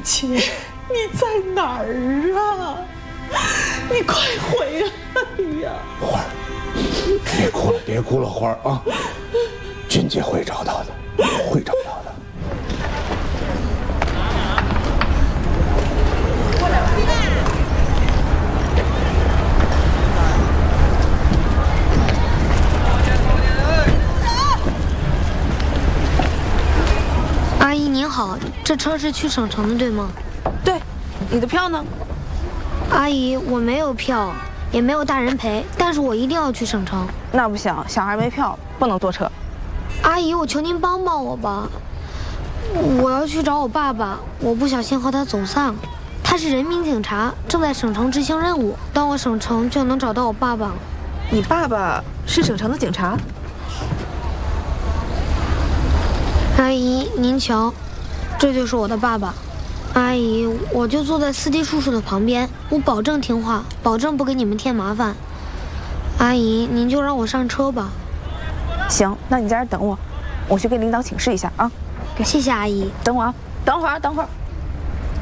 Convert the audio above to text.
切，你在哪儿啊？你快回来呀！ 花儿，别哭了，别哭了，花儿啊！俊杰会找到的，会找到的。 阿姨您好，这车是去省城的对吗？ 对，你的票呢？ 阿姨，我没有票，也没有大人陪，但是我一定要去省城。 那不行，小孩没票，不能坐车。 阿姨，我求您帮帮我吧，我要去找我爸爸，我不小心和他走散了。他是人民警察，正在省城执行任务，到我省城就能找到我爸爸了。 你爸爸是省城的警察？ 阿姨，您瞧，这就是我的爸爸。阿姨，我就坐在司机叔叔的旁边，我保证听话，保证不给你们添麻烦。阿姨，您就让我上车吧。 行，那你在这儿等我，我去跟领导请示一下啊。 谢谢阿姨。 等我啊，等会儿。